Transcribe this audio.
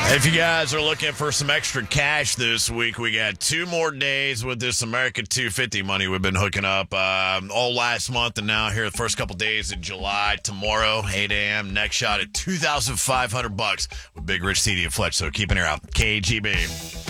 If you guys are looking for some extra cash this week, we got 2 more days with this America 250 money we've been hooking up all last month and now here the first couple days in July. Tomorrow, 8 a.m., next shot at $2,500 with Big Rich, CD, and Fletch. So keep an ear out. KGB.